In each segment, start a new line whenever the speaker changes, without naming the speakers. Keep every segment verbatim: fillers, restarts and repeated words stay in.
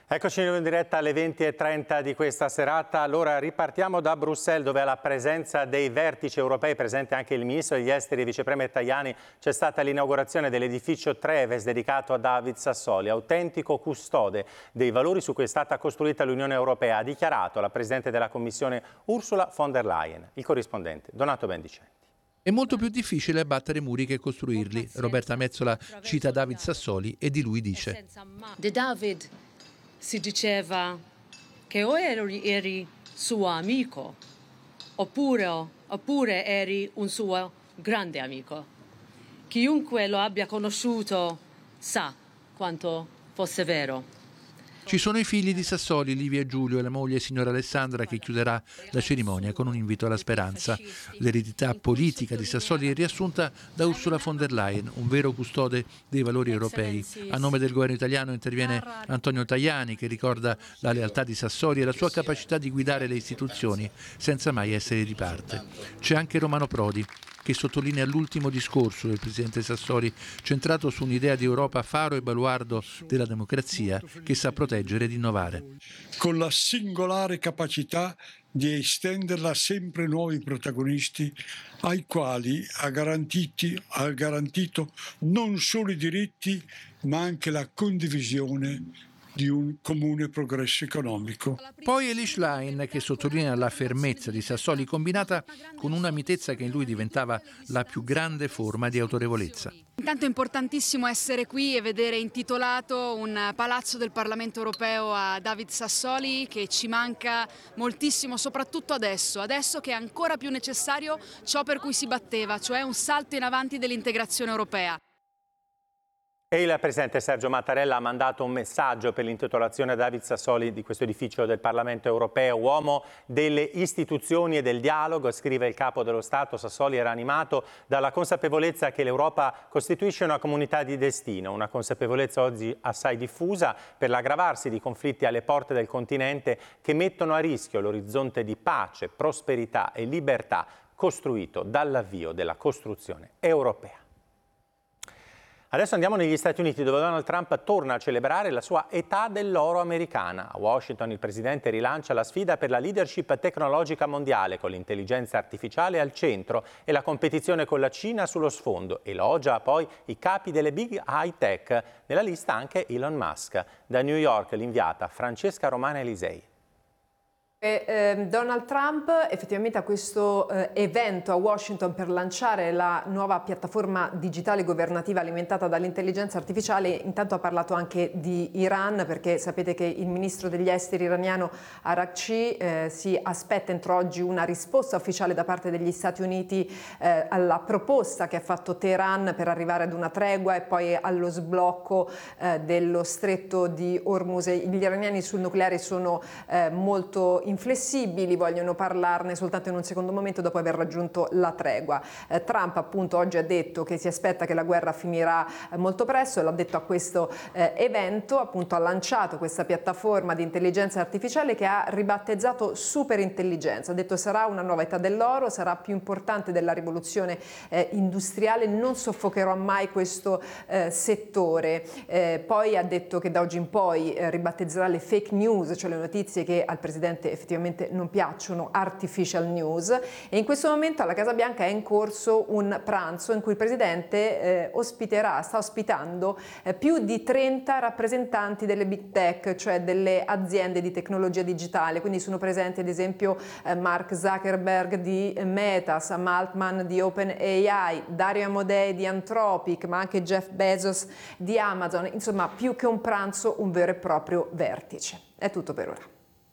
Eccoci in diretta alle venti e trenta di questa serata. Allora ripartiamo da Bruxelles, dove alla presenza dei vertici europei, presente anche il ministro degli esteri e vice premier Tajani, c'è stata l'inaugurazione dell'edificio Treves dedicato a David Sassoli, autentico custode dei valori su cui è stata costruita l'Unione Europea, ha dichiarato la Presidente della Commissione Ursula von der Leyen. Il corrispondente Donato Bendicenti.
È molto più difficile abbattere muri che costruirli. Roberta Mezzola cita David Sassoli e di lui dice:
Di David si diceva che o eri, eri suo amico oppure, oppure eri un suo grande amico. Chiunque lo abbia conosciuto sa quanto fosse vero.
Ci sono i figli di Sassoli, Livia e Giulio, e la moglie signora Alessandra, che chiuderà la cerimonia con un invito alla speranza. L'eredità politica di Sassoli è riassunta da Ursula von der Leyen, un vero custode dei valori europei. A nome del governo italiano interviene Antonio Tajani, che ricorda la lealtà di Sassoli e la sua capacità di guidare le istituzioni senza mai essere di parte. C'è anche Romano Prodi, che sottolinea l'ultimo discorso del presidente Sassoli, centrato su un'idea di Europa faro e baluardo della democrazia che sa proteggere ed innovare.
Con la singolare capacità di estenderla a sempre nuovi protagonisti, ai quali ha, garantiti, ha garantito non solo i diritti, ma anche la condivisione di un comune progresso economico.
Poi Elie Schlein, che sottolinea la fermezza di Sassoli combinata con una mitezza che in lui diventava la più grande forma di autorevolezza.
Intanto è importantissimo essere qui e vedere intitolato un palazzo del Parlamento europeo a David Sassoli, che ci manca moltissimo, soprattutto adesso, adesso che è ancora più necessario ciò per cui si batteva, cioè un salto in avanti dell'integrazione europea.
E il presidente Sergio Mattarella ha mandato un messaggio per l'intitolazione a David Sassoli di questo edificio del Parlamento europeo. Uomo delle istituzioni e del dialogo, scrive il capo dello Stato, Sassoli era animato dalla consapevolezza che l'Europa costituisce una comunità di destino, una consapevolezza oggi assai diffusa per l'aggravarsi di conflitti alle porte del continente che mettono a rischio l'orizzonte di pace, prosperità e libertà costruito dall'avvio della costruzione europea. Adesso andiamo negli Stati Uniti, dove Donald Trump torna a celebrare la sua età dell'oro americana. A Washington il presidente rilancia la sfida per la leadership tecnologica mondiale, con l'intelligenza artificiale al centro e la competizione con la Cina sullo sfondo. Elogia poi i capi delle big high tech, nella lista anche Elon Musk. Da New York l'inviata Francesca Romana Elisei.
E, eh, Donald Trump effettivamente a questo eh, evento a Washington per lanciare la nuova piattaforma digitale governativa alimentata dall'intelligenza artificiale, intanto ha parlato anche di Iran, perché sapete che il ministro degli esteri iraniano Araghchi eh, si aspetta entro oggi una risposta ufficiale da parte degli Stati Uniti eh, alla proposta che ha fatto Teheran per arrivare ad una tregua e poi allo sblocco eh, dello stretto di Hormuz. Gli iraniani sul nucleare sono eh, molto inflessibili, vogliono parlarne soltanto in un secondo momento dopo aver raggiunto la tregua. Eh, Trump appunto oggi ha detto che si aspetta che la guerra finirà eh, molto presto, l'ha detto a questo eh, evento, appunto ha lanciato questa piattaforma di intelligenza artificiale che ha ribattezzato superintelligenza, ha detto sarà una nuova età dell'oro, sarà più importante della rivoluzione eh, industriale, non soffocherò mai questo eh, settore. Eh, poi ha detto che da oggi in poi eh, ribattezzerà le fake news, cioè le notizie che al presidente effettivamente non piacciono, artificial news, e in questo momento alla Casa Bianca è in corso un pranzo in cui il presidente eh, ospiterà, sta ospitando eh, più di trenta rappresentanti delle big tech, cioè delle aziende di tecnologia digitale, quindi sono presenti ad esempio eh, Mark Zuckerberg di Meta, Sam Altman di OpenAI, Dario Amodei di Anthropic, ma anche Jeff Bezos di Amazon, insomma più che un pranzo un vero e proprio vertice. È tutto per ora.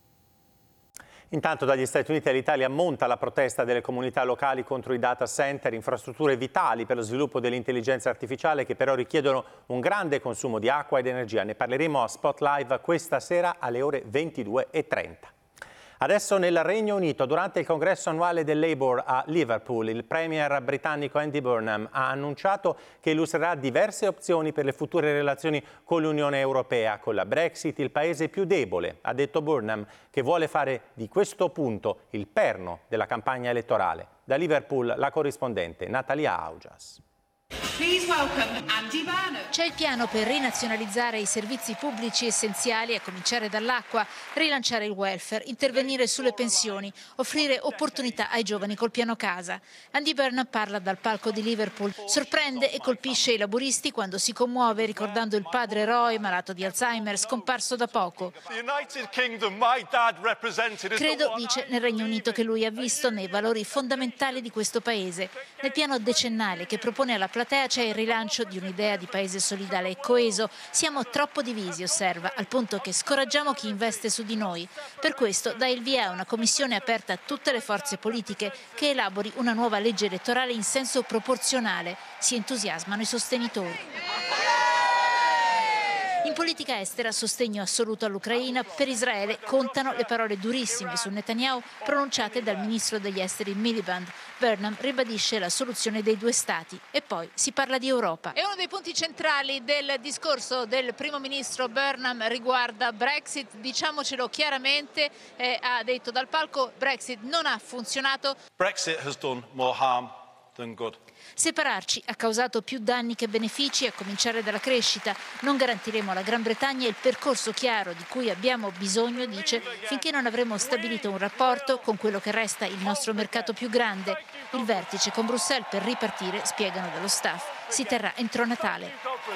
Intanto dagli Stati Uniti all'Italia monta la protesta delle comunità locali contro i data center, infrastrutture vitali per lo sviluppo dell'intelligenza artificiale che però richiedono un grande consumo di acqua ed energia. Ne parleremo a Spot Live questa sera alle ore ventidue e trenta. Adesso nel Regno Unito, durante il congresso annuale del Labour a Liverpool, il premier britannico Andy Burnham ha annunciato che illustrerà diverse opzioni per le future relazioni con l'Unione Europea. Con la Brexit il paese più debole, ha detto Burnham, che vuole fare di questo punto il perno della campagna elettorale. Da Liverpool la corrispondente Natalia Augias.
C'è il piano per rinazionalizzare i servizi pubblici essenziali, a cominciare dall'acqua, rilanciare il welfare, intervenire sulle pensioni, offrire opportunità ai giovani col piano casa. Andy Burnham parla dal palco di Liverpool, sorprende e colpisce i laburisti quando si commuove ricordando il padre Roy, malato di Alzheimer, scomparso da poco. Credo, dice, nel Regno Unito che lui ha visto nei valori fondamentali di questo paese. Nel piano decennale che propone alla platea c'è il rilancio di un'idea di paese solidale e coeso. Siamo troppo divisi, osserva, al punto che scoraggiamo chi investe su di noi. Per questo dà il via a una commissione aperta a tutte le forze politiche che elabori una nuova legge elettorale in senso proporzionale. Si entusiasmano i sostenitori. In politica estera, sostegno assoluto all'Ucraina. Per Israele contano le parole durissime su Netanyahu pronunciate dal ministro degli esteri Miliband. Burnham ribadisce la soluzione dei due stati e poi si parla di Europa. E uno dei punti centrali del discorso del primo ministro Burnham riguarda Brexit. Diciamocelo chiaramente, eh, ha detto dal palco: Brexit non ha funzionato.
Brexit has done more harm than good.
Separarci ha causato più danni che benefici, a cominciare dalla crescita. Non garantiremo alla Gran Bretagna il percorso chiaro di cui abbiamo bisogno, dice, finché non avremo stabilito un rapporto con quello che resta il nostro mercato più grande. Il vertice con Bruxelles per ripartire, spiegano dallo staff, si terrà entro Natale.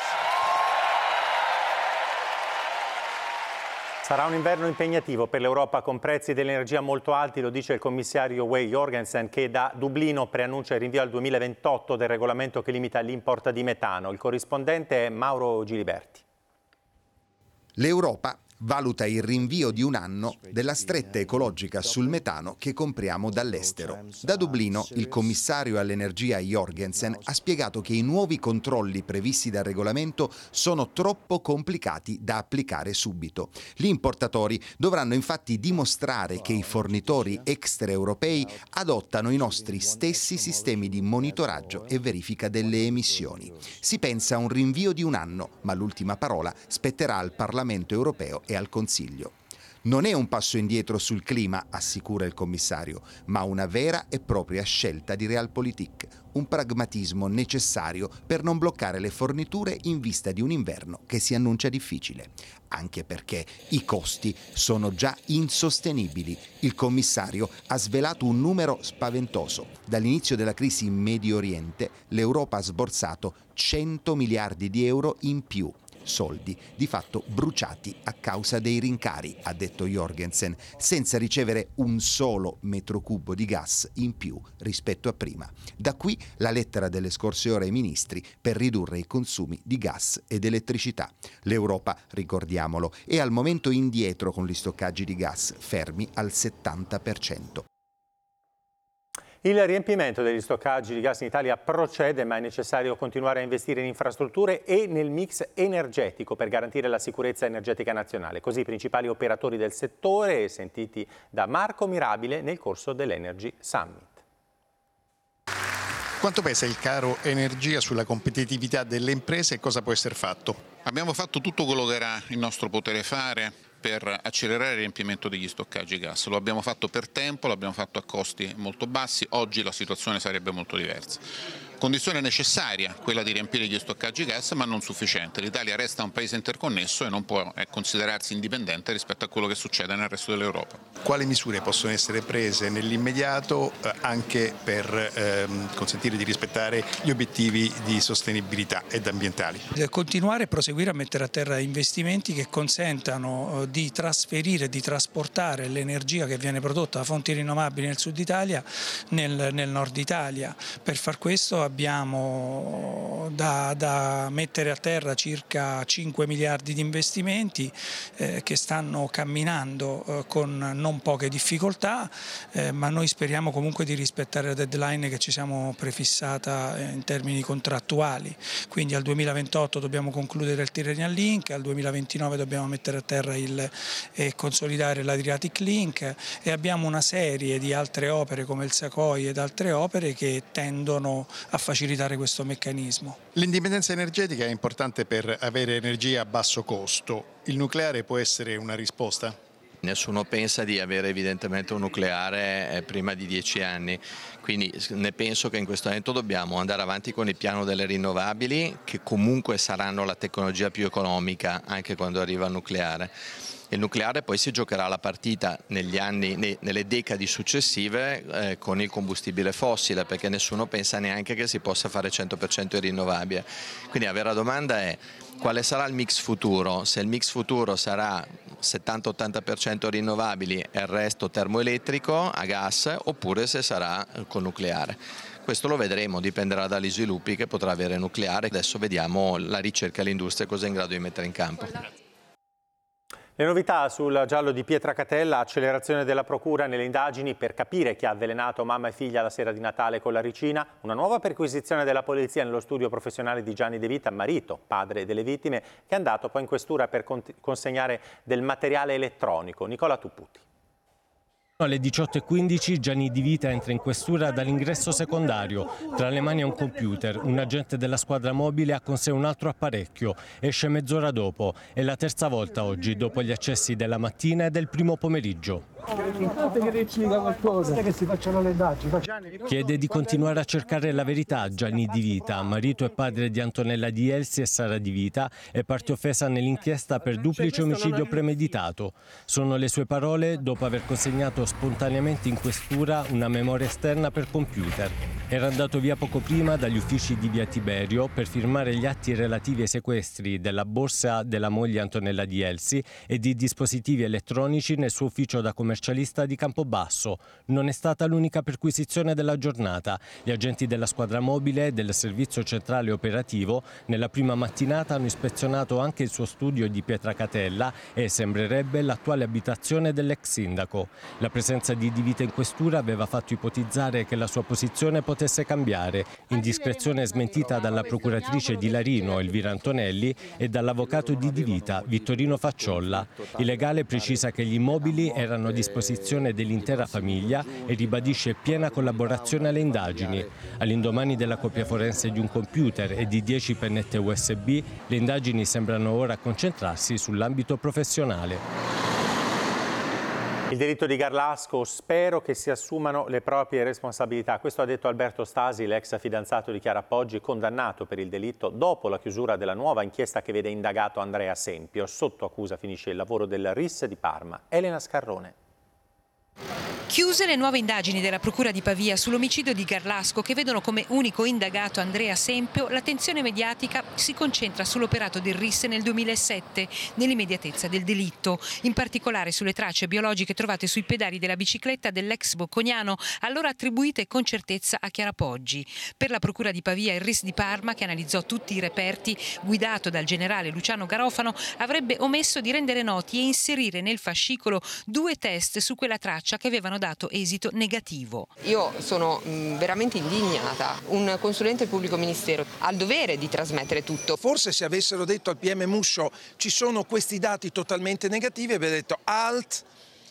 Sarà un inverno impegnativo per l'Europa con prezzi dell'energia molto alti, lo dice il commissario U E Jorgensen, che da Dublino preannuncia il rinvio al duemilaventotto del regolamento che limita l'import di metano. Il corrispondente è Mauro Giliberti.
L'Europa valuta il rinvio di un anno della stretta ecologica sul metano che compriamo dall'estero. Da Dublino il commissario all'energia Jorgensen ha spiegato che i nuovi controlli previsti dal regolamento sono troppo complicati da applicare subito. Gli importatori dovranno infatti dimostrare che i fornitori extraeuropei adottano i nostri stessi sistemi di monitoraggio e verifica delle emissioni. Si pensa a un rinvio di un anno, ma l'ultima parola spetterà al Parlamento europeo e al Consiglio. Non è un passo indietro sul clima, assicura il commissario, ma una vera e propria scelta di Realpolitik, un pragmatismo necessario per non bloccare le forniture in vista di un inverno che si annuncia difficile, anche perché i costi sono già insostenibili. Il commissario ha svelato un numero spaventoso. Dall'inizio della crisi in Medio Oriente, l'Europa ha sborsato cento miliardi di euro in più. Soldi di fatto bruciati a causa dei rincari, ha detto Jorgensen, senza ricevere un solo metro cubo di gas in più rispetto a prima. Da qui la lettera delle scorse ore ai ministri per ridurre i consumi di gas ed elettricità. L'Europa, ricordiamolo, è al momento indietro con gli stoccaggi di gas, fermi al settanta per cento.
Il riempimento degli stoccaggi di gas in Italia procede, ma è necessario continuare a investire in infrastrutture e nel mix energetico per garantire la sicurezza energetica nazionale. Così i principali operatori del settore, sentiti da Marco Mirabile nel corso dell'Energy Summit.
Quanto pesa il caro energia sulla competitività delle imprese e cosa può essere fatto?
Abbiamo fatto tutto quello che era in nostro potere fare per accelerare il riempimento degli stoccaggi gas. Lo abbiamo fatto per tempo, l'abbiamo fatto a costi molto bassi, oggi la situazione sarebbe molto diversa. Condizione necessaria quella di riempire gli stoccaggi gas, ma non sufficiente. L'Italia resta un paese interconnesso e non può considerarsi indipendente rispetto a quello che succede nel resto dell'Europa.
Quali misure possono essere prese nell'immediato eh, anche per ehm, consentire di rispettare gli obiettivi di sostenibilità ed ambientali?
Continuare e proseguire a mettere a terra investimenti che consentano eh, di trasferire, di trasportare l'energia che viene prodotta da fonti rinnovabili nel sud Italia nel, nel nord Italia. Per far questo abbiamo da, da mettere a terra circa cinque miliardi di investimenti eh, che stanno camminando eh, con non poche difficoltà, eh, ma noi speriamo comunque di rispettare la deadline che ci siamo prefissata eh, in termini contrattuali. Quindi al duemilaventotto dobbiamo concludere il Tyrrhenian Link, al duemilaventinove dobbiamo mettere a terra il, e consolidare l'Adriatic Link e abbiamo una serie di altre opere come il Sacoi ed altre opere che tendono a facilitare questo meccanismo.
L'indipendenza energetica è importante per avere energia a basso costo. Il nucleare può essere una risposta?
Nessuno pensa di avere evidentemente un nucleare prima di dieci anni, quindi ne penso che in questo momento dobbiamo andare avanti con il piano delle rinnovabili, che comunque saranno la tecnologia più economica anche quando arriva il nucleare. Il nucleare poi si giocherà la partita negli anni, ne, nelle decadi successive eh, con il combustibile fossile, perché nessuno pensa neanche che si possa fare cento per cento in rinnovabile. Quindi la vera domanda è: quale sarà il mix futuro? Se il mix futuro sarà settanta ottanta per cento rinnovabili e il resto termoelettrico a gas, oppure se sarà col nucleare. Questo lo vedremo, dipenderà dagli sviluppi che potrà avere il nucleare. Adesso vediamo la ricerca e l'industria cosa è in grado di mettere in campo.
Le novità sul giallo di Pietracatella, accelerazione della procura nelle indagini per capire chi ha avvelenato mamma e figlia la sera di Natale con la ricina, una nuova perquisizione della polizia nello studio professionale di Gianni De Vita, marito, padre delle vittime, che è andato poi in questura per consegnare del materiale elettronico. Nicola Tupputi.
Alle diciotto e quindici Gianni Di Vita entra in questura dall'ingresso secondario. Tra le mani ha un computer. Un agente della squadra mobile ha con sé un altro apparecchio. Esce mezz'ora dopo. È la terza volta oggi, dopo gli accessi della mattina e del primo pomeriggio. Chiede di continuare a cercare la verità Gianni Di Vita, marito e padre di Antonella Di Elsi e Sara Di Vita, è parte offesa nell'inchiesta per duplice omicidio premeditato. Sono le sue parole dopo aver consegnato spontaneamente in questura una memoria esterna per computer. Era andato via poco prima dagli uffici di via Tiberio per firmare gli atti relativi ai sequestri della borsa della moglie Antonella Di Elsi e di dispositivi elettronici nel suo ufficio da commercialista di Campobasso. Non è stata l'unica perquisizione della giornata. Gli agenti della squadra mobile e del servizio centrale operativo nella prima mattinata hanno ispezionato anche il suo studio di Pietracatella e, sembrerebbe, l'attuale abitazione dell'ex sindaco. La presenza di Di Vita in questura aveva fatto ipotizzare che la sua posizione potesse cambiare, indiscrezione smentita dalla procuratrice di Larino, Elvira Antonelli, e dall'avvocato di Di Vita, Vittorino Facciolla. Il legale precisa che gli immobili erano a disposizione dell'intera famiglia e ribadisce piena collaborazione alle indagini. All'indomani della copia forense di un computer e di dieci pennette U S B, le indagini sembrano ora concentrarsi sull'ambito professionale.
Il delitto di Garlasco, spero che si assumano le proprie responsabilità. Questo ha detto Alberto Stasi, l'ex fidanzato di Chiara Poggi, condannato per il delitto dopo la chiusura della nuova inchiesta che vede indagato Andrea Sempio. Sotto accusa finisce il lavoro del R I S di Parma. Elena Scarrone.
Chiuse le nuove indagini della Procura di Pavia sull'omicidio di Garlasco, che vedono come unico indagato Andrea Sempio, l'attenzione mediatica si concentra sull'operato del R I S nel duemilasette, nell'immediatezza del delitto, in particolare sulle tracce biologiche trovate sui pedali della bicicletta dell'ex bocconiano, allora attribuite con certezza a Chiara Poggi. Per la Procura di Pavia il R I S di Parma, che analizzò tutti i reperti, guidato dal generale Luciano Garofano, avrebbe omesso di rendere noti e inserire nel fascicolo due test su quella traccia che avevano dato esito negativo.
Io sono veramente indignata. Un consulente del pubblico ministero ha il dovere di trasmettere tutto.
Forse se avessero detto al P M Muscio ci sono questi dati totalmente negativi, avrebbe detto alt,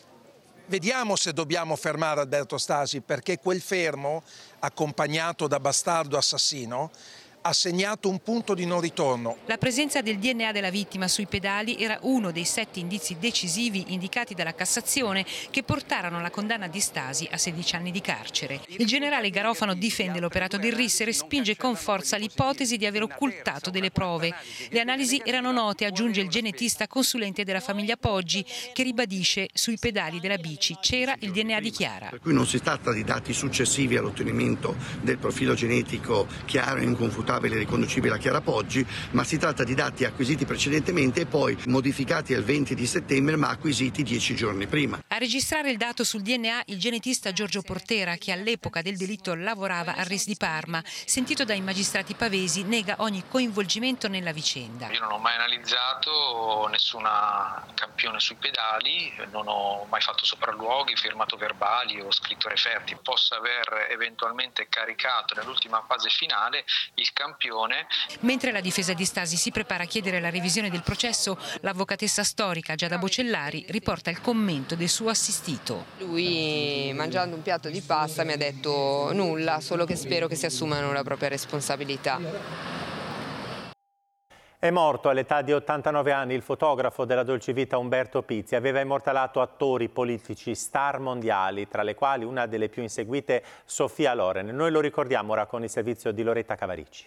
vediamo se dobbiamo fermare Alberto Stasi, perché quel fermo, accompagnato da bastardo assassino, ha segnato un punto di non ritorno.
La presenza del D N A della vittima sui pedali era uno dei sette indizi decisivi indicati dalla Cassazione che portarono alla condanna di Stasi a sedici anni di carcere. Il generale Garofano difende l'operato del R I S e respinge con forza l'ipotesi di aver occultato delle prove. Le analisi erano note, aggiunge il genetista consulente della famiglia Poggi, che ribadisce sui pedali della bici c'era il D N A di Chiara.
Per cui non si tratta di dati successivi all'ottenimento del profilo genetico chiaro e inconfutabile riconducibile a Chiara Poggi, ma si tratta di dati acquisiti precedentemente e poi modificati il venti di settembre, ma acquisiti dieci giorni prima.
A registrare il dato sul D N A il genetista Giorgio Portera, che all'epoca del delitto lavorava al R I S di Parma, sentito dai magistrati pavesi, nega ogni coinvolgimento nella vicenda.
Io non ho mai analizzato nessuna campione sui pedali, non ho mai fatto sopralluoghi, firmato verbali o scritto referti. Posso aver eventualmente caricato nell'ultima fase finale il campione.
Mentre la difesa di Stasi si prepara a chiedere la revisione del processo, l'avvocatessa storica Giada Bocellari riporta il commento del suo assistito.
Lui, mangiando un piatto di pasta, mi ha detto nulla, solo che spero che si assumano la propria responsabilità.
È morto all'età di ottantanove anni il fotografo della dolce vita Umberto Pizzi. Aveva immortalato attori, politici, star mondiali, tra le quali una delle più inseguite, Sophia Loren. Noi lo ricordiamo ora con il servizio di Loretta Cavarici.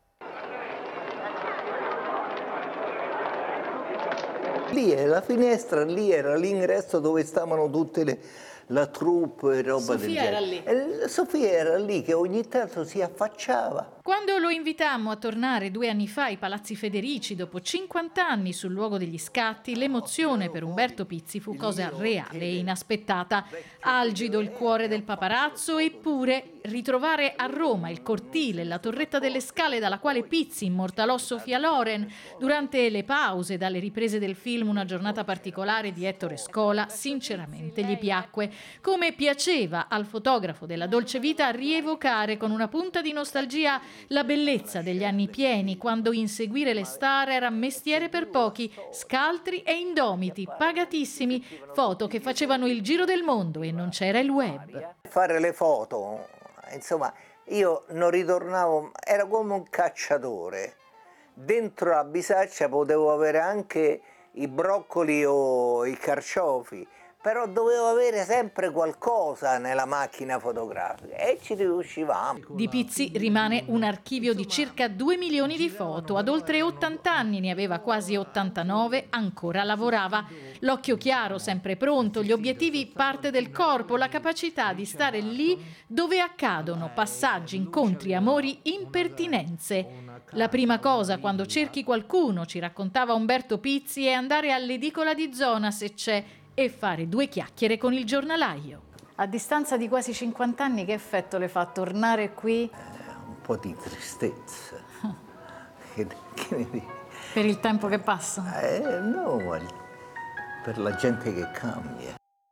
Lì è la finestra, lì era l'ingresso dove stavano tutte le... la troupe e roba del genere.
Sofia era lì.
E Sofia era lì che ogni tanto si affacciava.
Quando lo invitammo a tornare due anni fa ai Palazzi Federici, dopo cinquanta anni sul luogo degli scatti, l'emozione per Umberto Pizzi fu cosa reale e inaspettata. Algido il cuore del paparazzo, eppure ritrovare a Roma il cortile, la torretta delle Scale dalla quale Pizzi immortalò Sophia Loren durante le pause dalle riprese del film Una giornata particolare di Ettore Scola, sinceramente gli piacque. Come piaceva al fotografo della dolce vita rievocare con una punta di nostalgia la bellezza degli anni pieni, quando inseguire le star era mestiere per pochi, scaltri e indomiti, pagatissimi, foto che facevano il giro del mondo e non c'era il web.
Fare le foto, insomma, io non ritornavo, era come un cacciatore. Dentro la bisaccia potevo avere anche i broccoli o i carciofi, però dovevo avere sempre qualcosa nella macchina fotografica e ci riuscivamo.
Di Pizzi rimane un archivio di circa due milioni di foto. Ad oltre ottanta anni, ne aveva quasi ottantanove, ancora lavorava. L'occhio chiaro, sempre pronto, gli obiettivi parte del corpo, la capacità di stare lì dove accadono passaggi, incontri, amori, impertinenze. La prima cosa quando cerchi qualcuno, ci raccontava Umberto Pizzi, è andare all'edicola di zona se c'è e fare due chiacchiere con il giornalaio. A distanza di quasi cinquanta anni, che effetto le fa tornare qui?
Eh, un po' di tristezza. che, che...
Per il tempo che passa?
Eh, no, per la gente che cambia.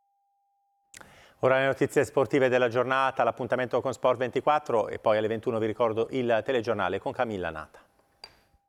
Ora le notizie sportive della giornata, l'appuntamento con Sport ventiquattro e poi alle ventuno vi ricordo il telegiornale con Camilla Nata.